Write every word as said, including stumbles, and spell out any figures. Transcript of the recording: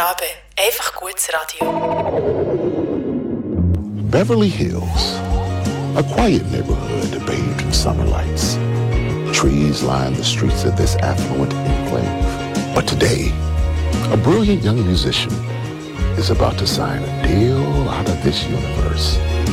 Abend. Einfach gutes Radio. Beverly Hills, a quiet neighborhood bathed in summer lights. Trees line the streets of this affluent enclave. But today, a brilliant young musician is about to sign a deal out of this universe.